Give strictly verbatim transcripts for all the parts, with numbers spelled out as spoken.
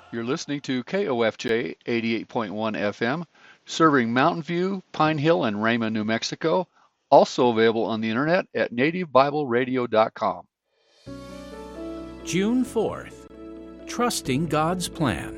You're listening to K O F J eighty-eight point one F M, serving Mountain View, Pine Hill, and Rama, New Mexico. Also available on the internet at native bible radio dot com. June fourth, Trusting God's Plan.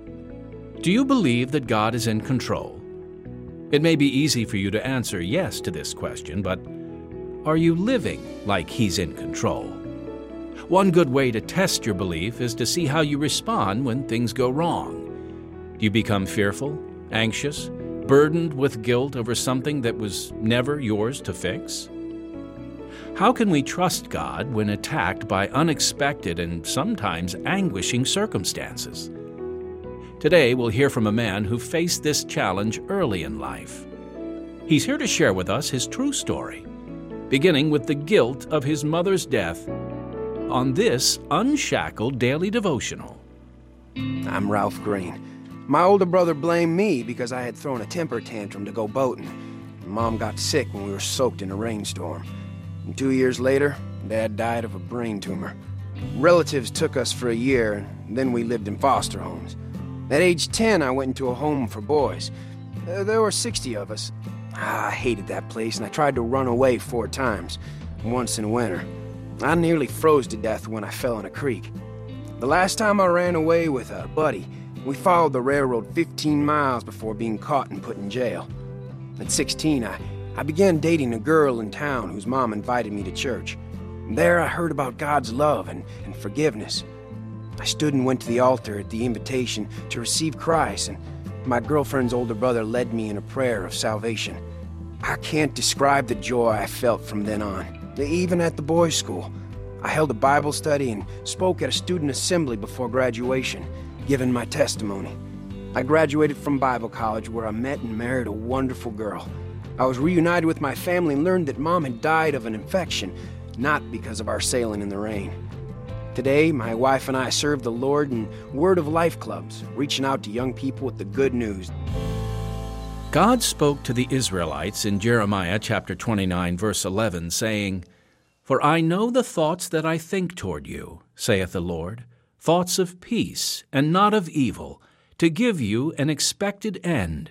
Do you believe that God is in control? It may be easy for you to answer yes to this question, but are you living like He's in control? One good way to test your belief is to see how you respond when things go wrong. Do you become fearful, anxious, burdened with guilt over something that was never yours to fix? How can we trust God when attacked by unexpected and sometimes anguishing circumstances? Today, we'll hear from a man who faced this challenge early in life. He's here to share with us his true story, beginning with the guilt of his mother's death on this Unshackled Daily Devotional. I'm Ralph Green. My older brother blamed me because I had thrown a temper tantrum to go boating. Mom got sick when we were soaked in a rainstorm. And two years later, Dad died of a brain tumor. Relatives took us for a year, and then we lived in foster homes. At age ten, I went into a home for boys. Uh, there were sixty of us. Ah, I hated that place, and I tried to run away four times, once in winter. I nearly froze to death when I fell in a creek. The last time I ran away with a buddy, we followed the railroad fifteen miles before being caught and put in jail. At sixteen, I, I began dating a girl in town whose mom invited me to church. There I heard about God's love and, and forgiveness. I stood and went to the altar at the invitation to receive Christ, and my girlfriend's older brother led me in a prayer of salvation. I can't describe the joy I felt from then on, even at the boys' school. I held a Bible study and spoke at a student assembly before graduation, giving my testimony. I graduated from Bible college where I met and married a wonderful girl. I was reunited with my family and learned that Mom had died of an infection, not because of our sailing in the rain. Today, my wife and I serve the Lord in Word of Life clubs, reaching out to young people with the good news. God spoke to the Israelites in Jeremiah chapter twenty-nine, verse eleven, saying, "For I know the thoughts that I think toward you, saith the Lord, thoughts of peace and not of evil, to give you an expected end."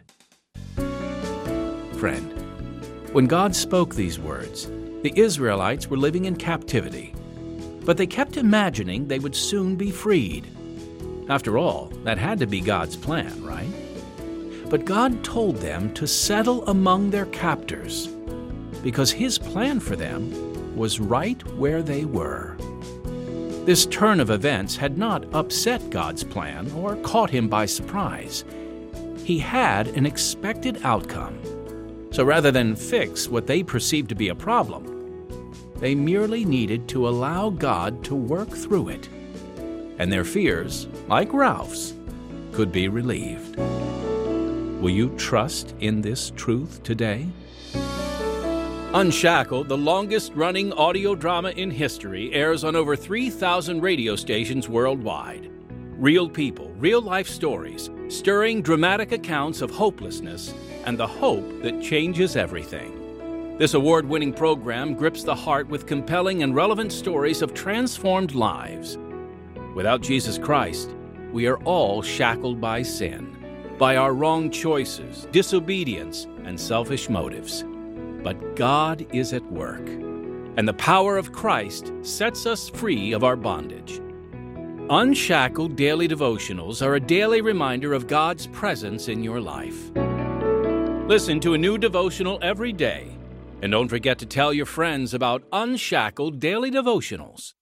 Friend, when God spoke these words, the Israelites were living in captivity, but they kept imagining they would soon be freed. After all, that had to be God's plan, right? But God told them to settle among their captors because His plan for them was right where they were. This turn of events had not upset God's plan or caught Him by surprise. He had an expected outcome. So rather than fix what they perceived to be a problem, they merely needed to allow God to work through it. And their fears, like Ralph's, could be relieved. Will you trust in this truth today? Unshackled, the longest-running audio drama in history, airs on over three thousand radio stations worldwide. Real people, real-life stories, stirring dramatic accounts of hopelessness and the hope that changes everything. This award-winning program grips the heart with compelling and relevant stories of transformed lives. Without Jesus Christ, we are all shackled by sin, by our wrong choices, disobedience, and selfish motives. But God is at work, and the power of Christ sets us free of our bondage. Unshackled Daily Devotionals are a daily reminder of God's presence in your life. Listen to a new devotional every day, and don't forget to tell your friends about Unshackled Daily Devotionals.